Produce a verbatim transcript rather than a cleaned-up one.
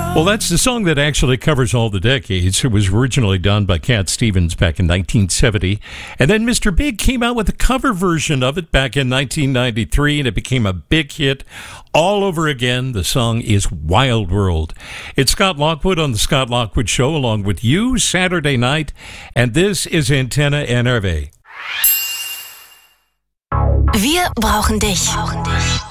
Well, that's the song that actually covers all the decades. It was originally done by Cat Stevens back in nineteen seventy. And then Mister Big came out with a cover version of it back in nineteen ninety-three, and it became a big hit all over again. The song is Wild World. It's Scott Lockwood on The Scott Lockwood Show, along with you, Saturday night. And this is Antenne N R W. Wir brauchen dich. Brauchen dich.